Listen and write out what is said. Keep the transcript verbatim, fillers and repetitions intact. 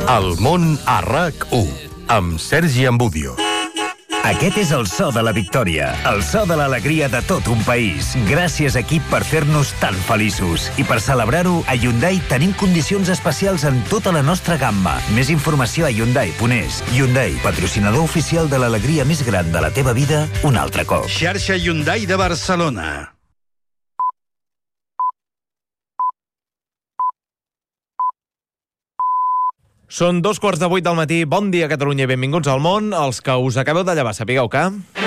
El món a RAC u, amb Sergi Ambudio. Aquest és el so de la victòria, el so de l'alegria de tot un país. Gràcies, equip, per fer-nos tan feliços. I per celebrar-ho, a Hyundai tenim condicions especials en tota la nostra gamma. Més informació a Hyundai punt es. Hyundai, patrocinador oficial de l'alegria més gran de la teva vida, un altre cop. Xarxa Hyundai de Barcelona. Són dos quarts de vuit del matí. Bon dia, Catalunya, i benvinguts al món. Els que us acabeu de llevar, sapigueu que...